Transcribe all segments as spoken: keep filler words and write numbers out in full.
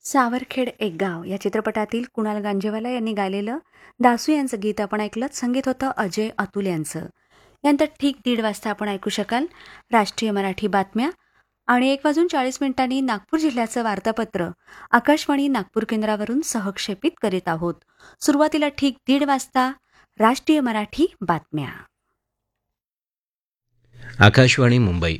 सावरखेड एक गाव या चित्रपटातील कुणाल गांजेवाला यांनी गायलेलं दासू यांचं गीत आपण ऐकलं. संगीत होतं अजय अतुल यांचं. यानंतर ठीक दीड वाजता आपण ऐकू शकाल राष्ट्रीय मराठी बातम्या आणि एक वाजून चाळीस मिनिटांनी नागपूर जिल्ह्याचं वार्तापत्र आकाशवाणी नागपूर केंद्रावरून सहक्षेपित करीत आहोत. सुरुवातीला ठीक दीड वाजता राष्ट्रीय मराठी बातम्या. आकाशवाणी मुंबई.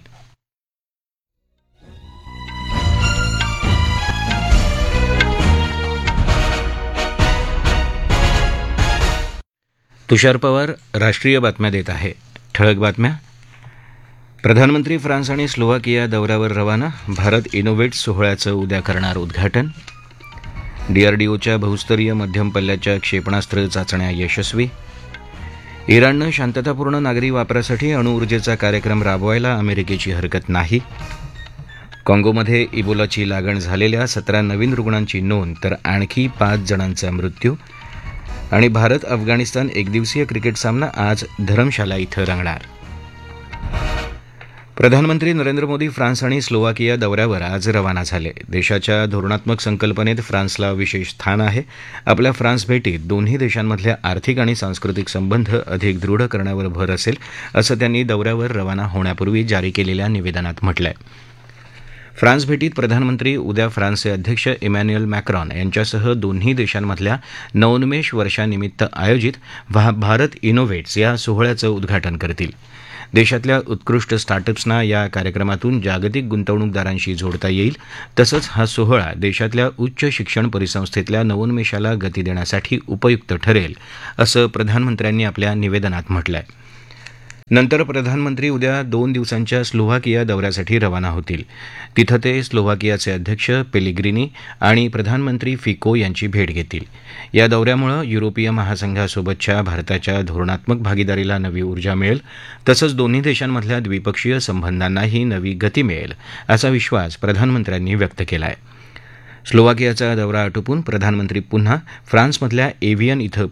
तुषार पवार राष्ट्रीय बातम्या देत आहे. ठळक बातम्या. प्रधानमंत्री फ्रान्स आणि स्लोवाकिया दौऱ्यावर रवाना. भारत इनोव्हेट्स सोहळ्याचं उद्या करणार उद्घाटन. डीआरडीओच्या बहुस्तरीय मध्यम पल्ल्याच्या क्षेपणास्त्र चाचण्या यशस्वी. इराणनं शांततापूर्ण नागरी वापरासाठी अणुऊर्जेचा कार्यक्रम राबवायला अमेरिकेची हरकत नाही. काँगोमध्ये इबोलाची लागण झालेल्या सतरा नवीन रुग्णांची नोंद तर आणखी पाच जणांचा मृत्यू. आणि भारत अफगाणिस्तान एकदिवसीय क्रिकेट सामना आज धरमशाला इथं रंगणार. प्रधानमंत्री नरेंद्र मोदी फ्रान्स आणि स्लोवाकिया दौऱ्यावर आज रवाना झाले. देशाच्या धोरणात्मक संकल्पनेत फ्रान्सला विशेष स्थान आहे. आपल्या फ्रान्स भेटीत दोन्ही देशांमधल्या आर्थिक आणि सांस्कृतिक संबंध अधिक दृढ करण्यावर भर असेल असं त्यांनी दौऱ्यावर रवाना होण्यापूर्वी जारी केलेल्या निवेदनात म्हटलंय. फ्रान्स भेटीत प्रधानमंत्री उद्या फ्रान्सचे अध्यक्ष इमॅन्युएल मॅक्रॉन यांच्यासह दोन्ही देशांमधल्या नवोन्मेष वर्षानिमित्त आयोजित भारत इनोव्हेट्स या सोहळ्याचं उद्घाटन करतील. देशातल्या उत्कृष्ट स्टार्टअप्सना या कार्यक्रमातून जागतिक गुंतवणूकदारांशी जोडता येईल. तसंच हा सोहळा देशातल्या उच्च शिक्षण परिसंस्थेतल्या नवोन्मेषाला गती देण्यासाठी उपयुक्त ठरेल असं प्रधानमंत्र्यांनी आपल्या निवेदनात म्हटलंय. नंतर प्रधानमंत्री उद्या दोन दिवसांच्या स्लोव्हाकिया दौऱ्यासाठी रवाना होतील. तिथं ते स्लोव्हाकियाचे अध्यक्ष पेलिग्रिनी आणि प्रधानमंत्री फिको यांची भेट घेतील. या दौऱ्यामुळे युरोपीय महासंघासोबतच्या भारताच्या धोरणात्मक भागीदारीला नवी ऊर्जा मिळेल. तसंच दोन्ही देशांमधल्या द्विपक्षीय संबंधांनाही नवी गती मिळेल असा विश्वास प्रधानमंत्र्यांनी व्यक्त केला आहे. स्लोव्हाकियाचा दौरा आटोपून प्रधानमंत्री पुन्हा फ्रान्समधल्या एव्हियन इथं